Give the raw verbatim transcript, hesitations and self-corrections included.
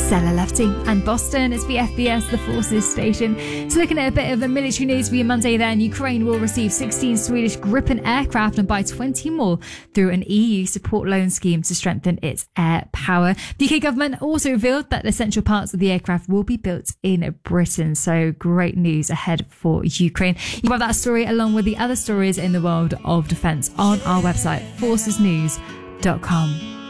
Stella Lufty. And Boston, it's the F B S, the Forces station. So looking at a bit of a military news for you Monday then, Ukraine will receive sixteen Swedish Gripen aircraft and buy twenty more through an E U support loan scheme to strengthen its air power. The U K government also revealed that essential parts of the aircraft will be built in Britain. So great news ahead for Ukraine. You can have that story along with the other stories in the world of defence on our website, forces news dot com.